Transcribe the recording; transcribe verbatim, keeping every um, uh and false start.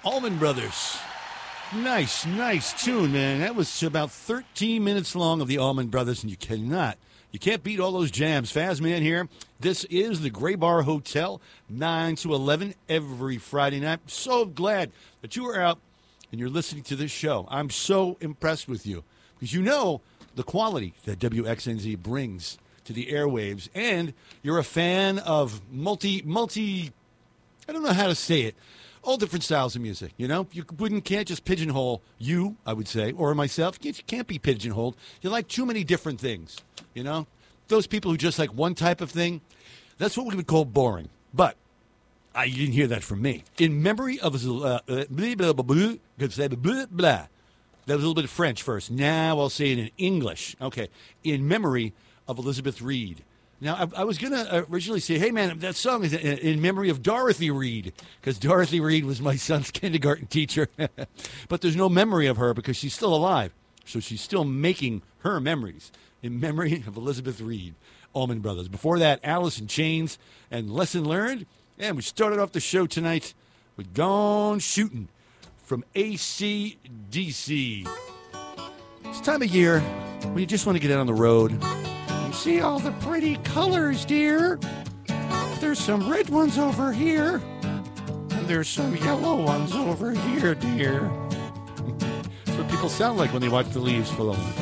Allman Brothers. Nice, nice tune, man. That was about thirteen minutes long of the Allman Brothers, and you cannot, you can't beat all those jams. Fazman here. This is the Gray Bar Hotel, nine to eleven every Friday night. So glad that you are out and you're listening to this show. I'm so impressed with you because you know the quality that W X N Z brings to the airwaves, and you're a fan of multi, multi, I don't know how to say it, all different styles of music, you know? You wouldn't, can't just pigeonhole you, I would say, or myself. You can't be pigeonholed. You like too many different things, you know? Those people who just like one type of thing, that's what we would call boring. But I, you didn't hear that from me. In memory of, uh, uh, blah, blah, blah, blah, blah, blah. That was a little bit of French first. Now I'll say it in English. Okay. In memory of Elizabeth Reed. Now, I, I was going to originally say, hey, man, that song is in, in memory of Dorothy Reed, because Dorothy Reed was my son's kindergarten teacher. But there's no memory of her because she's still alive. So she's still making her memories in memory of Elizabeth Reed, Allman Brothers. Before that, Alice in Chains and Lesson Learned. And we started off the show tonight with Gone Shootin' from A C D C. It's time of year when you just want to get out on the road. See all the pretty colors, dear. There's some red ones over here. And there's some yellow ones over here, dear. That's what people sound like when they watch the leaves fall.